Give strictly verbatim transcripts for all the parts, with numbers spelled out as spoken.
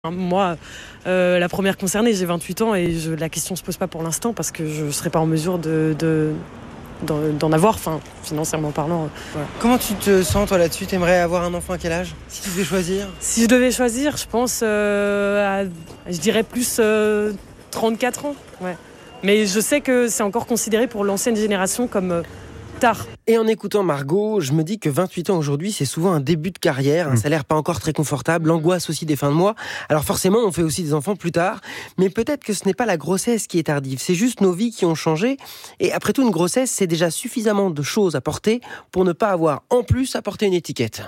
Moi, euh, la première concernée, j'ai vingt-huit ans et je, la question ne se pose pas pour l'instant parce que je ne serai pas en mesure de, de, d'en, d'en avoir, enfin, financièrement parlant. Euh, voilà. Comment tu te sens toi là-dessus ? T'aimerais avoir un enfant à quel âge ? Si tu devais choisir ? Si je devais choisir, je pense euh, à, je dirais plus euh, trente-quatre ans. Ouais. Mais je sais que c'est encore considéré pour l'ancienne génération comme euh, tard. Et en écoutant Margot, je me dis que vingt-huit ans aujourd'hui, c'est souvent un début de carrière, un salaire pas encore très confortable, l'angoisse aussi des fins de mois. Alors forcément, on fait aussi des enfants plus tard, mais peut-être que ce n'est pas la grossesse qui est tardive, c'est juste nos vies qui ont changé. Et après tout, une grossesse, c'est déjà suffisamment de choses à porter pour ne pas avoir en plus à porter une étiquette.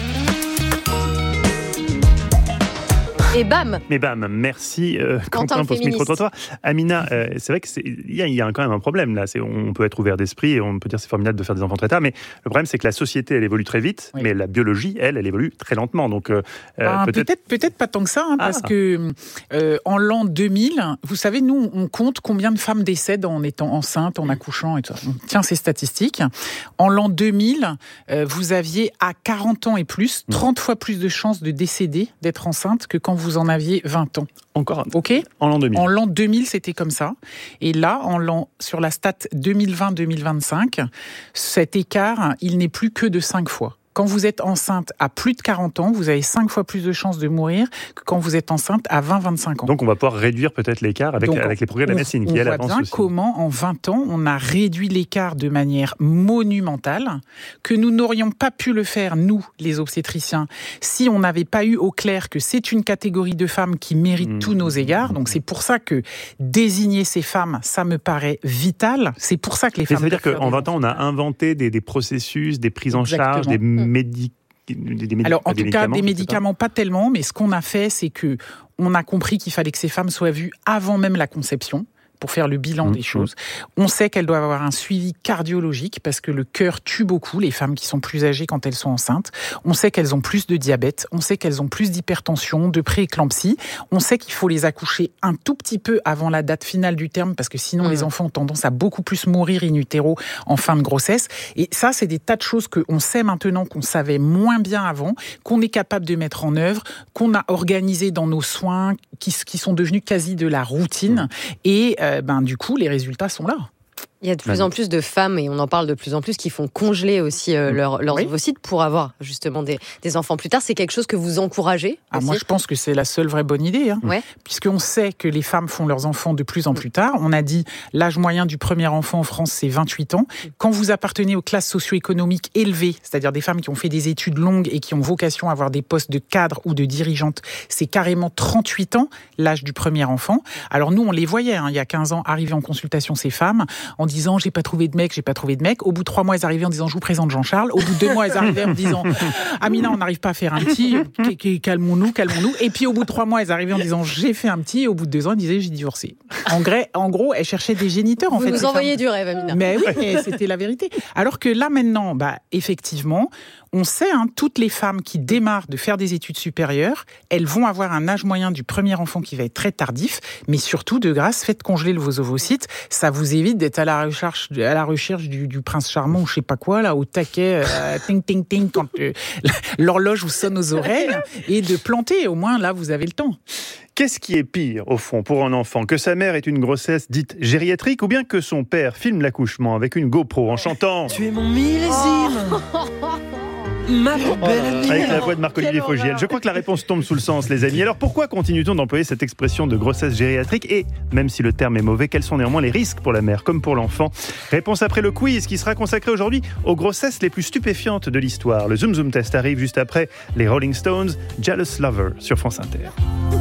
Et bam. Mais bam, merci euh, Quentin, Quentin pour ce micro-trottoir. Amina, euh, c'est vrai qu'il y, y a quand même un problème là. C'est, on peut être ouvert d'esprit et on peut dire que c'est formidable de faire des enfants très tard, mais le problème c'est que la société elle évolue très vite, oui. mais la biologie elle, elle évolue très lentement. Donc euh, ben, peut-être... peut-être peut-être pas tant que ça, hein, ah. parce que euh, en l'an deux mille, vous savez, nous on compte combien de femmes décèdent en étant enceintes, en accouchant et tout ça. On tient ces statistiques. En l'an deux mille, euh, vous aviez à quarante ans et plus, trente fois plus de chances de décéder, d'être enceinte que quand vous en aviez vingt ans. Encore ok. En l'an deux mille. En l'an deux mille, c'était comme ça. Et là, en l'an, sur la stat deux mille vingt deux mille vingt-cinq, cet écart, il n'est plus que de cinq fois. Quand vous êtes enceinte à plus de quarante ans, vous avez cinq fois plus de chances de mourir que quand vous êtes enceinte à vingt à vingt-cinq ans. Donc on va pouvoir réduire peut-être l'écart avec, Donc, avec les progrès de la médecine qui, elle, avance aussi. On voit bien comment, en vingt ans, on a réduit l'écart de manière monumentale, que nous n'aurions pas pu le faire, nous, les obstétriciens, si on n'avait pas eu au clair que c'est une catégorie de femmes qui mérite mmh. tous nos égards. Donc c'est pour ça que désigner ces femmes, ça me paraît vital. C'est pour ça que les Mais femmes... Ça veut dire qu'en vingt ans, on a inventé des, des processus, des prises en Exactement. charge, des Médic... Des médic... Alors, en des tout cas, des médicaments, ça. pas tellement, mais ce qu'on a fait, c'est que on a compris qu'il fallait que ces femmes soient vues avant même la conception, pour faire le bilan mmh, des choses. Mmh. On sait qu'elles doivent avoir un suivi cardiologique parce que le cœur tue beaucoup les femmes qui sont plus âgées quand elles sont enceintes. On sait qu'elles ont plus de diabète. On sait qu'elles ont plus d'hypertension, de pré-éclampsie. On sait qu'il faut les accoucher un tout petit peu avant la date finale du terme parce que sinon mmh. les enfants ont tendance à beaucoup plus mourir in utero en fin de grossesse. Et ça, c'est des tas de choses qu'on sait maintenant, qu'on savait moins bien avant, qu'on est capable de mettre en œuvre, qu'on a organisé dans nos soins, qui, qui sont devenus quasi de la routine. Mmh. Et euh, Ben, du coup, les résultats sont là. Il y a de plus en plus de femmes, et on en parle de plus en plus, qui font congeler aussi euh, leur, leurs oui. ovocytes pour avoir justement des, des enfants plus tard. C'est quelque chose que vous encouragez ah, Moi, je pense que c'est la seule vraie bonne idée. Hein. Ouais. Puisqu'on sait que les femmes font leurs enfants de plus en plus tard. On a dit l'âge moyen du premier enfant en France, c'est vingt-huit ans. Quand vous appartenez aux classes socio-économiques élevées, c'est-à-dire des femmes qui ont fait des études longues et qui ont vocation à avoir des postes de cadre ou de dirigeante, c'est carrément trente-huit ans, l'âge du premier enfant. Alors nous, on les voyait, hein, il y a quinze ans, arriver en consultation ces femmes, en disant j'ai pas trouvé de mec, j'ai pas trouvé de mec. Au bout de trois mois, elles arrivaient en disant je vous présente Jean-Charles. Au bout de deux mois, elles arrivaient en disant Amina, on n'arrive pas à faire un petit, calmons-nous, calmons-nous. Et puis au bout de trois mois, elles arrivaient en disant j'ai fait un petit. Et au bout de deux ans, elles disaient j'ai divorcé. En, gré, en gros, elles cherchaient des géniteurs. En vous fait, nous envoyez du rêve, Amina. Mais oui, mais c'était la vérité. Alors que là maintenant, bah effectivement, on sait, hein, toutes les femmes qui démarrent de faire des études supérieures, elles vont avoir un âge moyen du premier enfant qui va être très tardif, mais surtout, de grâce, faites congeler vos ovocytes. Ça vous évite d'être à la recherche, à la recherche du, du prince charmant ou je sais pas quoi, là, au taquet, euh, ting, ting, ting, quand euh, l'horloge vous sonne aux oreilles, et de planter. Au moins, là, vous avez le temps. Qu'est-ce qui est pire, au fond, pour un enfant ? Que sa mère ait une grossesse dite gériatrique ou bien que son père filme l'accouchement avec une GoPro en chantant « Tu es mon millésime !» Ma belle amie. Avec la voix de Marc-Olivier Fogiel. Je crois que la réponse tombe sous le sens, les amis. Alors pourquoi continue-t-on d'employer cette expression de grossesse gériatrique ? Et, même si le terme est mauvais, quels sont néanmoins les risques pour la mère comme pour l'enfant ? Réponse après le quiz qui sera consacré aujourd'hui aux grossesses les plus stupéfiantes de l'histoire. Le Zoom Zoom Test arrive juste après les Rolling Stones, Jealous Lover sur France Inter.